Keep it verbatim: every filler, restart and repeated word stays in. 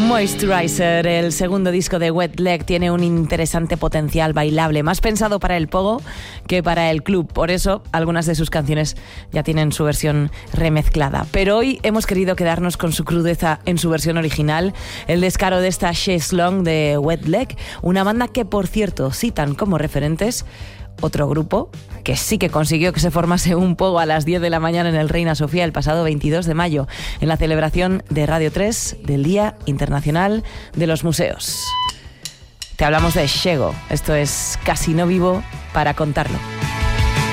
Moisturizer, el segundo disco de Wet Leg, tiene un interesante potencial bailable, más pensado para el pogo que para el club. Por eso, algunas de sus canciones ya tienen su versión remezclada. Pero hoy hemos querido quedarnos con su crudeza en su versión original, el descaro de esta Chaise Longue de Wet Leg, una banda que, por cierto, citan como referentes otro grupo que sí que consiguió que se formase un pogo a las diez de la mañana en el Reina Sofía el pasado veintidós de mayo, en la celebración de Radio tres del Día Internacional de los Museos. Te hablamos de Shego. Esto es Casi no vivo para contarlo.